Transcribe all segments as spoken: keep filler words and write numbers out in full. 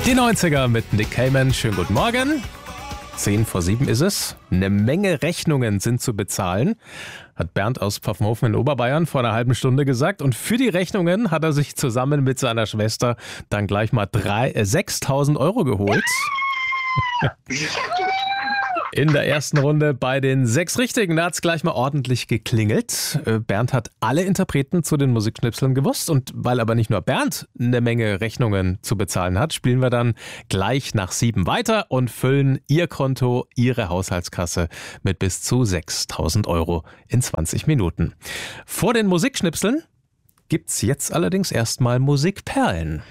Die neunziger mit Nick Cayman. Schönen guten Morgen. Zehn vor sieben ist es. Eine Menge Rechnungen sind zu bezahlen, hat Bernd aus Pfaffenhofen in Oberbayern vor einer halben Stunde gesagt. Und für die Rechnungen hat er sich zusammen mit seiner Schwester dann gleich mal drei, äh, sechstausend Euro geholt. In der ersten Runde bei den sechs Richtigen, da hat es gleich mal ordentlich geklingelt. Bernd hat alle Interpreten zu den Musikschnipseln gewusst. Und weil aber nicht nur Bernd eine Menge Rechnungen zu bezahlen hat, spielen wir dann gleich nach sieben weiter und füllen Ihr Konto, Ihre Haushaltskasse mit bis zu sechstausend Euro in zwanzig Minuten. Vor den Musikschnipseln gibt's jetzt allerdings erstmal Musikperlen.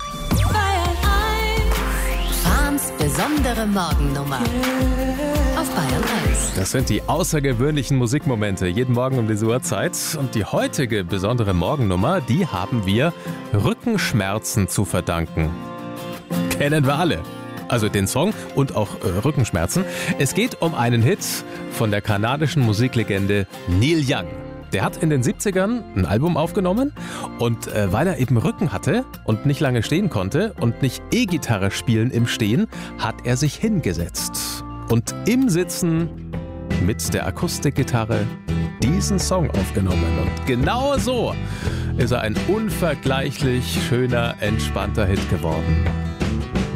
Besondere Morgennummer auf Bayern eins. Das sind die außergewöhnlichen Musikmomente jeden Morgen um diese Uhrzeit. Und die heutige besondere Morgennummer, die haben wir Rückenschmerzen zu verdanken. Kennen wir alle. Also den Song und auch äh, Rückenschmerzen. Es geht um einen Hit von der kanadischen Musiklegende Neil Young. Der hat in den siebzigern ein Album aufgenommen und äh, weil er eben Rücken hatte und nicht lange stehen konnte und nicht E-Gitarre spielen im Stehen, hat er sich hingesetzt und im Sitzen mit der Akustikgitarre diesen Song aufgenommen. Und genau so ist er ein unvergleichlich schöner, entspannter Hit geworden.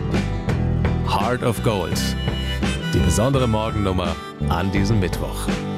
Heart of Gold. Die besondere Morgennummer an diesem Mittwoch.